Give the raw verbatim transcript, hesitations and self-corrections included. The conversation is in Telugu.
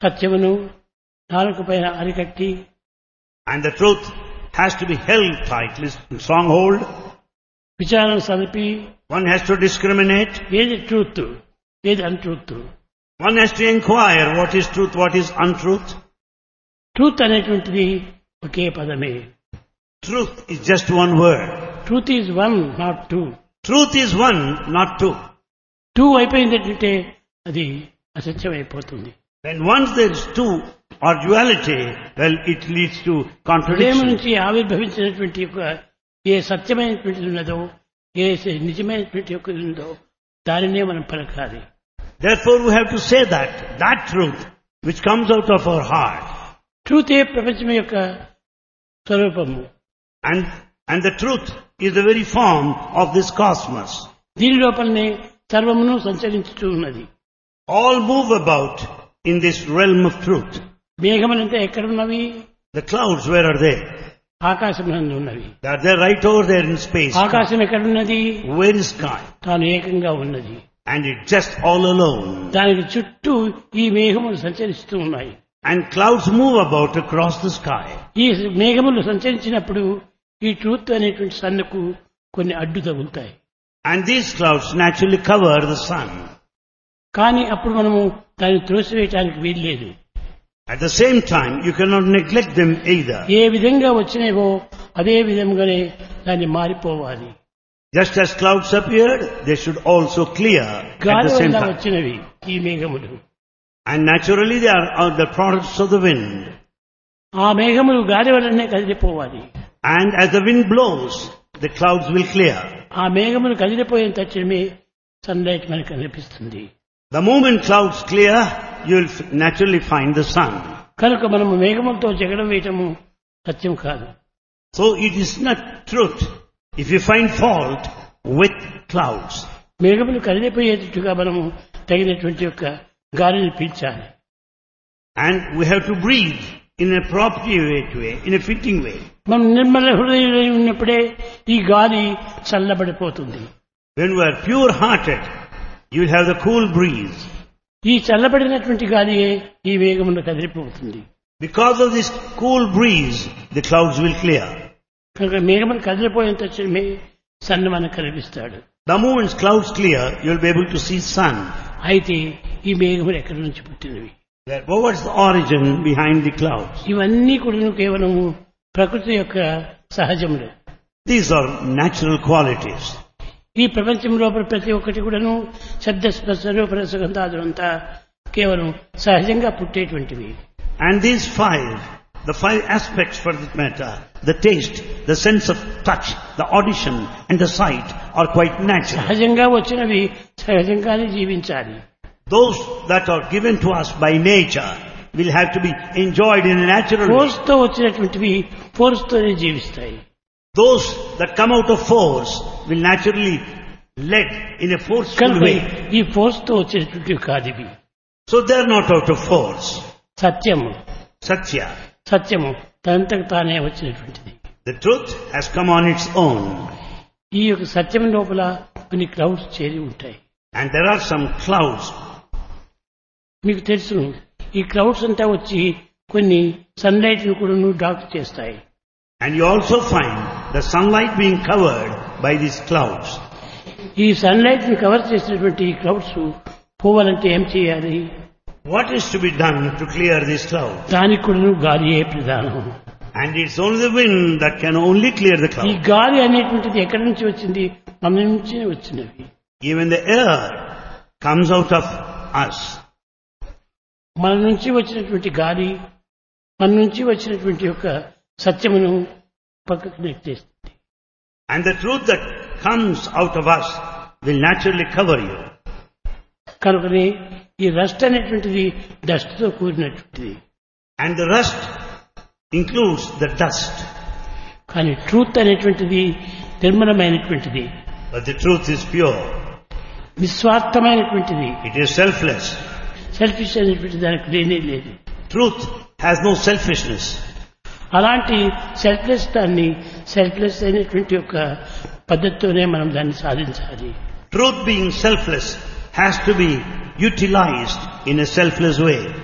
సత్యమును నాలుక పైన అరికట్టి And the truth has to be held tightly, stronghold. విచారణ సలిపి One has to discriminate. ఏది ట్రూత్ ఏది untruth. One has to inquire what is truth, what is untruth. Truth అనేటువంటిది ఒకే పదమే. Truth is just one word. Truth is one not two. Truth is one, not two. Two అయిపోయిందంటే అది అసత్యం అయిపోతుంది. Then once there is two or duality, well, it leads to హృదయం contradiction. నుంచి ఆవిర్భవించినటువంటి యొక్క ఏ సత్యమైనటువంటిది ఉన్నదో, ఏ నిజమైనటువంటి యొక్క ఉందో దానినే మనం పలకాలి. Therefore we have to say that, that truth which comes out of our heart. ట్రూతే ప్రపంచం యొక్క స్వరూపము. And, and the truth is the very form of this cosmos. దీని లోపలనే సర్వమును సంచరించుతూ ఉన్నది. All move about in this realm of truth. మేఘములంతా ఎక్కడున్నవి? The clouds, where are they? ఆకాశమునందు ఉన్నవి. They are there right over there in space. ఆకాశం ఎక్కడున్నది? Where is sky? తాను ఏకంగా ఉన్నది. And it's just all alone. దానికి చుట్టూ ఈ మేఘములు సంచరిస్తూ ఉన్నాయి. And clouds move about across the sky. ఈ మేఘములు సంచరించినప్పుడు ఈ ట్రూత్ అనేటువంటి సన్నుకు కొన్ని అడ్డు తగులుతాయి. And these clouds naturally cover the sun. కానీ అప్పుడు మనము దాన్ని త్రోసివేయటానికి వీల్లేదు. At the same time, you cannot neglect them either. ఏ విధంగా వచ్చినేవో అదే విధంగానే దాన్ని మారిపోవాలి. Just as clouds appeared, they should also clear at గాలి the same వల్ల time. వచ్చినవి ఈ మేఘములు. And naturally they are, are the products of the wind. ఆ మేఘములు గాలి వల్లనే కదిలిపోవాలి. And as the wind blows, the clouds will clear. ఆ మేఘములు కదిలిపోయిన తక్షణమే సన్ లైట్ మనకు కనిపిస్తుంది. The moment clouds clear, you will f- naturally find the sun. కనుక మనము మేఘములతో జగడం వేయటము సత్యం కాదు. So it is not truth if you find fault with clouds. మేఘములు కదిలిపోయేటట్టుగా మనము తగినటువంటి యొక్క గాలిని పీల్చాలి. And we have to breathe in an appropriate way, in a fitting way. మనం నిర్మల హృదయులై ఉన్నప్పుడే ఈ గాలి చల్లబడిపోతుంది. When we are pure-hearted, you will have the cool breeze. ఈ చల్లబడినటువంటి గాలియే ఈ మేఘములు కదిలిపోతుంది. Because of this cool breeze, the clouds will clear. కనుక మేఘములు కదిలిపోయిన తక్షణమే సన్ను మనకు కనిపిస్తాడు. The moment clouds clear, you will be able to see sun. అయితే ఈ మేఘములు ఎక్కడి నుంచి పుట్టినవి? That, what was the origin behind the clouds? ఇవన్నీ కూడా కేవలం ప్రకృతి యొక్క సహజములు. These are natural qualities. ఈ ప్రపంచం లోపల ప్రతి ఒక్కటి కూడాను శబ్ద స్పర్శ రూప రసగంధాదులంతా కేవలం సహజంగా పుట్టేటువంటివి. And these five, the five aspects for that matter, the taste, the sense of touch, the audition and the sight are quite natural. సహజంగా వచ్చినవి సహజంగానే జీవించాలి. Those that are given to us by nature will have to be enjoyed in a natural way. Force తో వచ్చినటువంటివి ఫోర్స్ తోనే జీవిస్తాయి. Those that come out of force will naturally led in a forceful కనుక way. ఈ ఫోర్స్ తో వచ్చేటువంటివి కాదు ఇవి. So they are not out of force. సత్యము Satya. సత్యము తనంతకు తానే వచ్చినటువంటిది. The truth has come on its own. ఈ యొక్క సత్యం లోపల కొన్ని క్లౌడ్స్ చేరి ఉంటాయి. And there are some clouds. మీకు తెలుసును ఈ క్లౌడ్స్ అంతా వచ్చి కొన్ని సన్లైట్ ను కూడా డార్క్ చేస్తాయి. And you also find the sunlight being covered by these clouds. ఈ సన్లైట్ ని కవర్ చేసినటువంటి ఈ క్లౌడ్స్ పోవాలంటే ఏం చేయాలి? What is to be done to clear these clouds? దానికి కూడా గాలియే ప్రధానం. And it's only the wind that can only clear the ఈ clouds. గాలి అనేటువంటిది ఎక్కడి నుంచి వచ్చింది? మన నుంచి వచ్చినవి. Even the air comes out of us. మన నుంచి వచ్చినటువంటి గాలి మన నుంచి వచ్చినటువంటి యొక్క సత్యమును పక్కకు నెట్టేస్తుంది. And the truth that comes out of us will naturally cover you. కనుకనే ఈ రస్ట్ అనేటువంటిది డస్ట్ తో కూడినటువంటిది. And the rust includes the dust. కానీ ట్రూత్ అనేటువంటిది నిర్మలమైనటువంటిది, But the truth is pure. నిస్వార్థమైనటువంటిది. It is selfless. Selfish అనేటువంటి దానికి లేనే లేదు. Truth has no selfishness. అలాంటి సెల్ఫ్లెస్ దాన్ని సెల్ఫ్లెస్ అయినటువంటి యొక్క పద్ధతితోనే మనం దాన్ని సాధించాలి. Truth being selfless has to be utilized in a selfless way.